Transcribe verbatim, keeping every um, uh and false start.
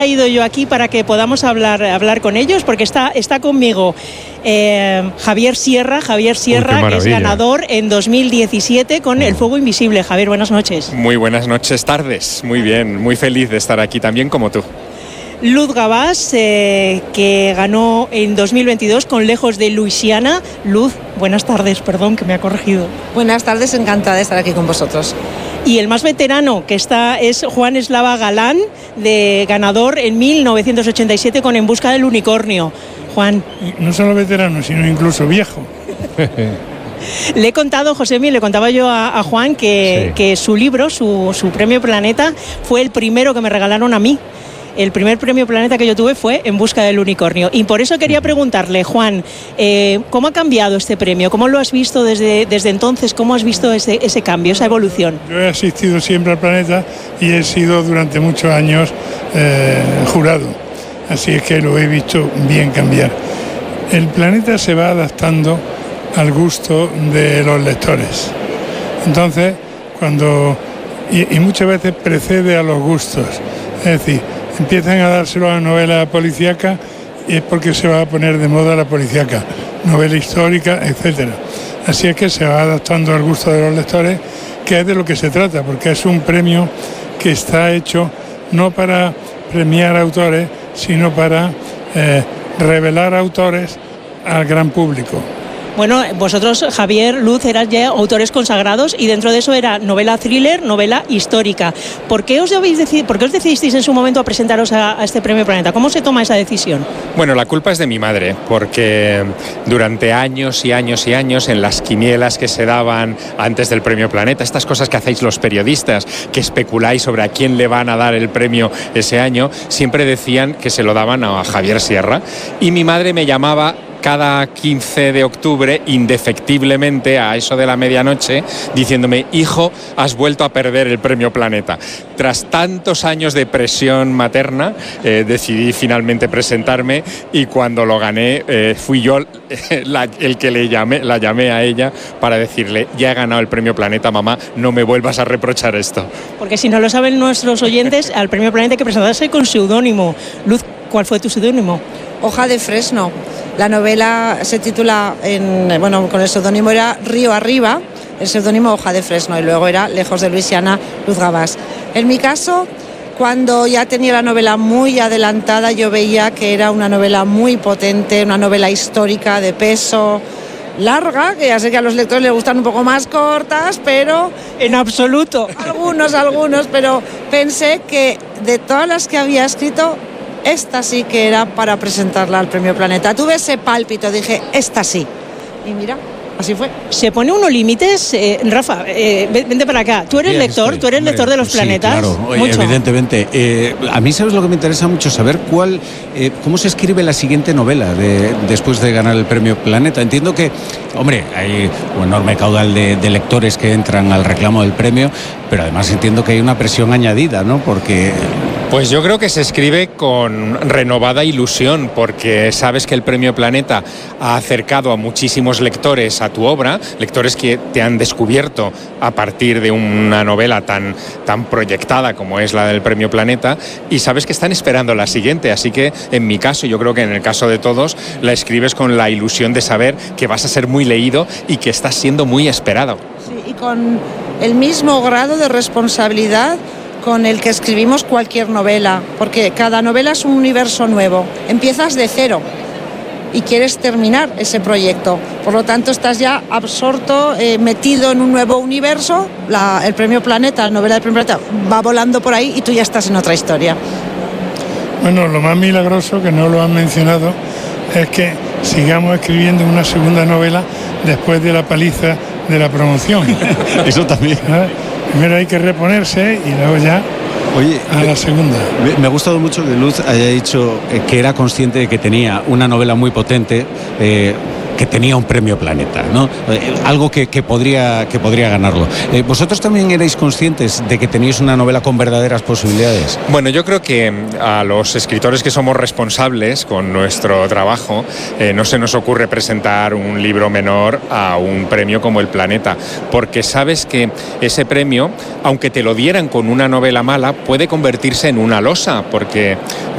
He ido yo aquí para que podamos hablar, hablar con ellos, porque está, está conmigo eh, Javier Sierra, Javier Sierra, Uy, que es ganador en dos mil diecisiete con El Fuego Invisible. Javier, buenas noches. Muy buenas noches, tardes, muy bien, muy feliz de estar aquí también como tú. Luz Gabás, eh, que ganó en dos mil veintidós con Lejos de Luisiana. Luz, buenas tardes, perdón, que me ha corregido. Buenas tardes, encantada de estar aquí con vosotros. Y el más veterano que está es Juan Eslava Galán, de ganador en mil novecientos ochenta y siete con En busca del unicornio. Juan. No solo veterano, sino incluso viejo. Le he contado, Josemi, le contaba yo a, a Juan que, sí. que su libro, su, su premio Planeta, fue el primero que me regalaron a mí. El primer premio Planeta que yo tuve fue En busca del unicornio. Y por eso quería preguntarle, Juan, eh, ¿cómo ha cambiado este premio? ¿Cómo lo has visto desde, desde entonces? ¿Cómo has visto ese, ese cambio, esa evolución? Yo he asistido siempre al Planeta y he sido durante muchos años eh, jurado. Así es que lo he visto bien cambiar. El Planeta se va adaptando al gusto de los lectores. Entonces, cuando... Y, y muchas veces precede a los gustos. Es decir, empiezan a dárselo a novela policíaca y es porque se va a poner de moda la policíaca, novela histórica, etcétera. Así es que se va adaptando al gusto de los lectores, que es de lo que se trata, porque es un premio que está hecho no para premiar autores, sino para eh, revelar autores al gran público. Bueno, vosotros, Javier, Luz, eras ya autores consagrados y dentro de eso era novela thriller, novela histórica. ¿Por qué os, habéis decid- ¿por qué os decidisteis en su momento a presentaros a, a este Premio Planeta? ¿Cómo se toma esa decisión? Bueno, la culpa es de mi madre, porque durante años y años y años en las quinielas que se daban antes del Premio Planeta, estas cosas que hacéis los periodistas, que especuláis sobre a quién le van a dar el premio ese año, siempre decían que se lo daban a Javier Sierra. Y mi madre me llamaba cada quince de octubre, indefectiblemente, a eso de la medianoche, diciéndome: hijo, has vuelto a perder el Premio Planeta. Tras tantos años de presión materna, eh, decidí finalmente presentarme y cuando lo gané, eh, fui yo eh, la, el que le llamé, la llamé a ella para decirle: ya he ganado el Premio Planeta, mamá, no me vuelvas a reprochar esto. Porque si no lo saben nuestros oyentes, al Premio Planeta hay que presentarse con seudónimo. Luz, ¿cuál fue tu seudónimo? Hoja de Fresno. La novela se titula, en, bueno, con el seudónimo era Río Arriba, el seudónimo Hoja de Fresno, y luego era Lejos de Luisiana, Luz Gabás. En mi caso, cuando ya tenía la novela muy adelantada, yo veía que era una novela muy potente, una novela histórica de peso, larga, que ya sé que a los lectores les gustan un poco más cortas, pero... En absoluto. Algunos, algunos, pero pensé que de todas las que había escrito, esta sí que era para presentarla al Premio Planeta. Tuve ese pálpito, dije, esta sí. Y mira, así fue. ¿Se pone unos límites? Eh, Rafa, eh, vente para acá. ¿Tú eres Bien, lector? estoy. ¿Tú eres Hombre, lector de los sí, planetas? Claro, Mucho. evidentemente. Eh, a mí, ¿sabes lo que me interesa mucho? Saber cuál, eh, cómo se escribe la siguiente novela de, después de ganar el Premio Planeta. Entiendo que, hombre, hay un enorme caudal de, de lectores que entran al reclamo del premio, pero además entiendo que hay una presión añadida, ¿no? Porque... Pues yo creo que se escribe con renovada ilusión, porque sabes que el Premio Planeta ha acercado a muchísimos lectores a tu obra, lectores que te han descubierto a partir de una novela tan, tan proyectada como es la del Premio Planeta, y sabes que están esperando la siguiente, así que en mi caso, yo creo que en el caso de todos, la escribes con la ilusión de saber que vas a ser muy leído y que estás siendo muy esperado. Sí, y con el mismo grado de responsabilidad con el que escribimos cualquier novela, porque cada novela es un universo nuevo. Empiezas de cero y quieres terminar ese proyecto. Por lo tanto, estás ya absorto, eh, metido en un nuevo universo. La, el Premio Planeta, la novela del Premio Planeta, va volando por ahí y tú ya estás en otra historia. Bueno, lo más milagroso, que no lo han mencionado, es que sigamos escribiendo una segunda novela después de la paliza de la promoción. Eso también. ¿Ah? Primero hay que reponerse y luego ya Oye, a la segunda. Me, me ha gustado mucho que Luz haya dicho eh, que era consciente de que tenía una novela muy potente, eh, que tenía un Premio Planeta, ¿no? Eh, algo que, que, podría, que podría ganarlo. Eh, ¿Vosotros también erais conscientes de que teníais una novela con verdaderas posibilidades? Bueno, yo creo que a los escritores que somos responsables con nuestro trabajo, eh, no se nos ocurre presentar un libro menor a un premio como el Planeta, porque sabes que ese premio, aunque te lo dieran con una novela mala, puede convertirse en una losa, porque